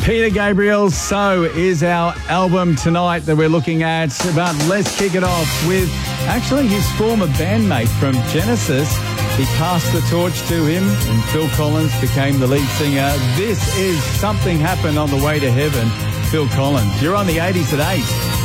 Peter Gabriel, So is our album tonight that we're looking at. But let's kick it off with actually his former bandmate from Genesis. He passed the torch to him and Phil Collins became the lead singer. This is Something Happened on the Way to Heaven, Phil Collins. You're on the 80s at 8.